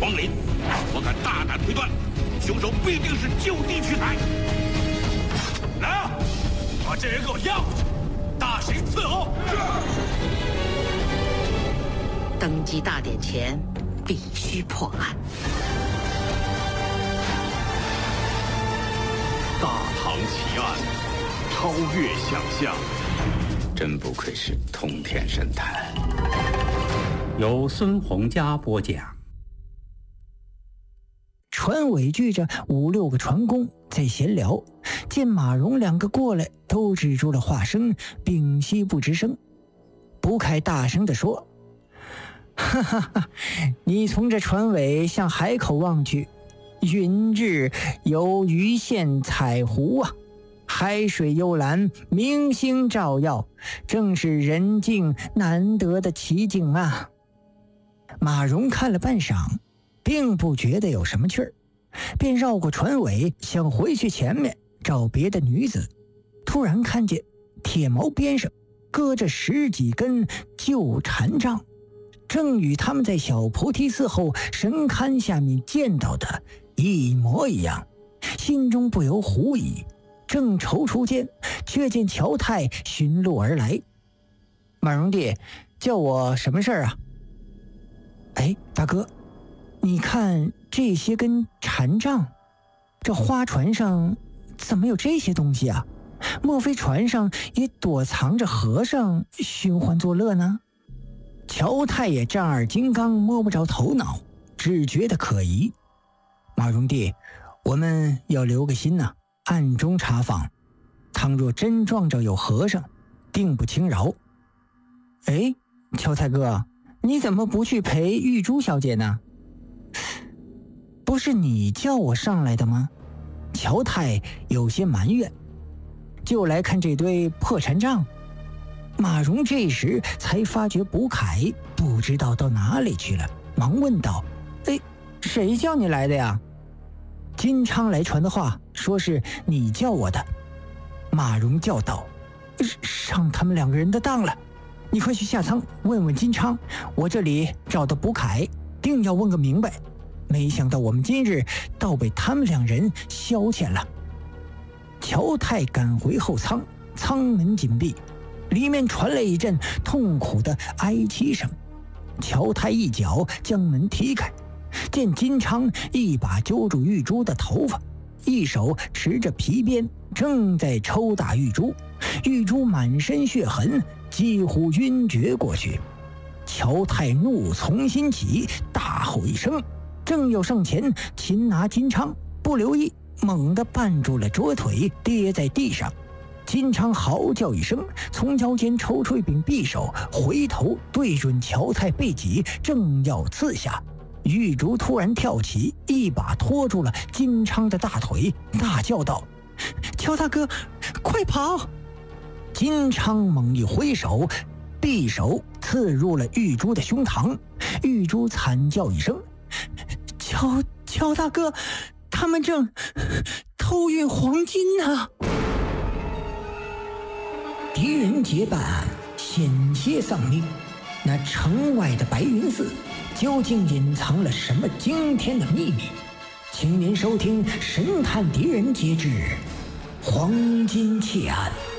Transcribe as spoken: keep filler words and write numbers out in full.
皇陵，我敢大胆推断，凶手必定是就地取材。来啊，把这人给我押回去，大刑伺候。 登基大典前必须破案。 大唐奇案，超越想象， 真不愧是通天神探。 由孙洪佳播讲。 船尾聚着五六个船工在闲聊，见马蓉两个过来，都止住了话声，屏息不吱声。卜凯大声地说：哈哈哈，你从这船尾向海口望去，云日有鱼线彩湖啊，海水幽蓝，明星照耀，正是人境难得的奇景啊。马蓉看了半晌，并不觉得有什么趣儿，便绕过船尾，想回去前面找别的女子。突然看见铁锚边上搁着十几根旧禅杖，正与他们在小菩提寺后神龛下面见到的一模一样，心中不由狐疑。正踌躇间，却见乔太寻路而来。马蓉弟，叫我什么事儿啊？哎，大哥，你看这些根禅杖，这花船上怎么有这些东西啊？莫非船上也躲藏着和尚寻欢作乐呢？乔太也丈二金刚，摸不着头脑，只觉得可疑。马蓉弟，我们要留个心呐，暗中查访，倘若真撞着有和尚，定不轻饶。哎，乔太哥，你怎么不去陪玉珠小姐呢？不是你叫我上来的吗？乔太有些埋怨，就来看这堆破禅杖。马蓉这时才发觉卜凯不知道到哪里去了，忙问道：哎，谁叫你来的呀？金昌来传的话，说是你叫我的。马蓉叫道：上他们两个人的当了，你快去下舱问问金昌，我这里找到卜凯，定要问个明白。没想到我们今日倒被他们两人消遣了。乔太赶回后舱，舱门紧闭，里面传来一阵痛苦的哀泣声。乔太一脚将门踢开，见金昌一把揪住玉珠的头发，一手持着皮鞭，正在抽打玉珠。玉珠满身血痕，几乎晕厥过去。乔太怒从心起，大吼一声，正要上前擒拿金昌，不留意猛地绊住了桌腿，跌在地上。金昌嚎叫一声，从腰间抽出一柄匕首，回头对准乔太背脊，正要刺下。玉竹突然跳起，一把拖住了金昌的大腿，大叫道：乔大哥，快跑！金昌猛一挥手，匕首刺入了玉珠的胸膛。玉珠惨叫一声：乔乔大哥，他们正偷运黄金呢！狄仁杰办案，险些丧命。那城外的白云寺究竟隐藏了什么惊天的秘密？请您收听《神探狄仁杰之黄金窃案》。